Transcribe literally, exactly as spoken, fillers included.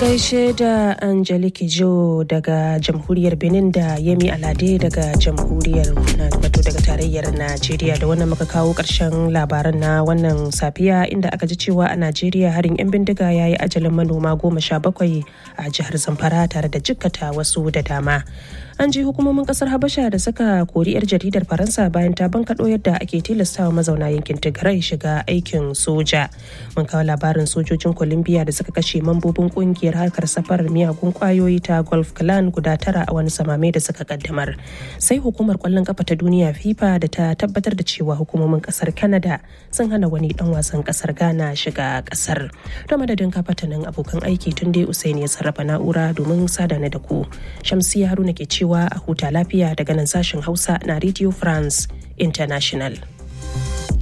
gaishe da Angelique Jo daga jamhuriyar Benin da Yemi Alade daga jamhuriyar wato daga tarayyar Najeriya. Da wannan muka kawo ƙarshen labaran na wannan safiya, inda aka ji cewa a Najeriya harin 'yan bindiga ya yi ajalin manoma goma sha bakwai a jihar Zamfara tare da jikkata wasu da dama. An ji hukumomin kasar Habasha da suka kori 'yar jaridar Faransa bayan ta bankaɗo yadda ake tilastawa mazauna yankin Tigray shiga aikin soja. Mun kawo labarin sojojin Colombia da suka kashe mambobin kungiyar harkar safarar miyagun kwayoyi ta Gulf Clan guda tara a wani samame da suka kaddamar. Sai hukumar kwallon kafa ta duniya FIFA da ta tabbatar da cewa hukumomin kasar Canada sun hana wani dan wasan kasar Ghana shiga kasar. Da madadin kafatanin abokan aiki Tunde Usaini ya sarrafa na'ura domin sadana da ku. Shamsiya Haruna ke cewa a huta lafiya daga nan sashen Hausa na Radio France International.